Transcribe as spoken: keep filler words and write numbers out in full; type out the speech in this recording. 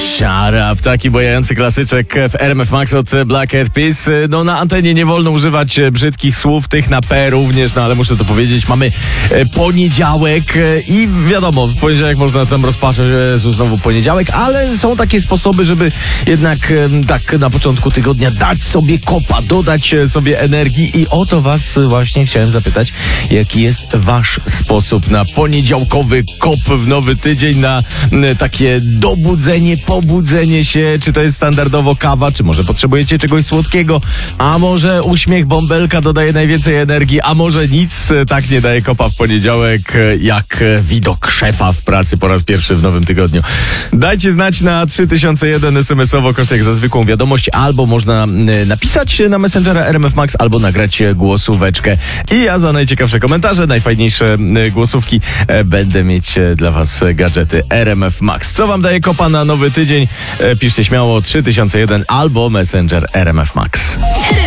Szarab, taki bojający klasyczek w R M F Max od Black Eyed Peas. No na antenie nie wolno używać brzydkich słów, tych na P również, no ale muszę to powiedzieć, mamy poniedziałek i wiadomo, w poniedziałek można tam rozpaczać, że znowu poniedziałek, ale są takie sposoby, żeby jednak tak na początku tygodnia dać sobie kopa, dodać sobie energii i o to was właśnie chciałem zapytać, jaki jest wasz sposób na poniedziałkowy kop w nowy tydzień, na takie dobudzenie, pobudzenie się, czy to jest standardowo kawa, czy może potrzebujecie czegoś słodkiego, a może uśmiech bąbelka dodaje najwięcej energii, a może nic tak nie daje kopa w poniedziałek, jak widok szefa w pracy po raz pierwszy w nowym tygodniu. Dajcie znać na trzy tysiące jeden es em esowo, koszt jak za zwykłą wiadomość, albo można napisać na Messengera R M F Max, albo nagrać głosóweczkę. I ja za najciekawsze komentarze, najfajniejsze głosówki będę mieć dla was gadżety R M F Max. Co wam daje kopa na nowy tydzień? Piszcie śmiało trzy tysiące jeden albo Messenger R M F Max.